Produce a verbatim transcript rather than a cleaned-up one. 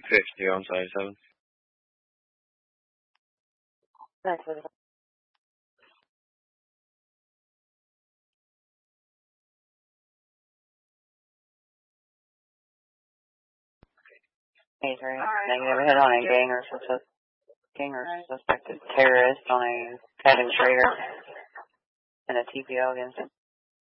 fifty on side seven. Thanks for the Hey, three. Negative hit on a gang or sus- gang or suspected terrorist on a cabin trader and a T P O against him.